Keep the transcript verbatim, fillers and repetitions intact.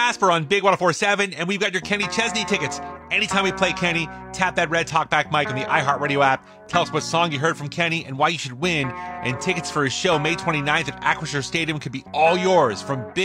Casper on Big one oh four point seven, and we've got your Kenny Chesney tickets. Anytime we play Kenny, tap that red talkback mic on the iHeartRadio app. Tell us what song you heard from Kenny and why you should win. And tickets for his show May twenty-ninth at Acrisure Stadium could be all yours from Big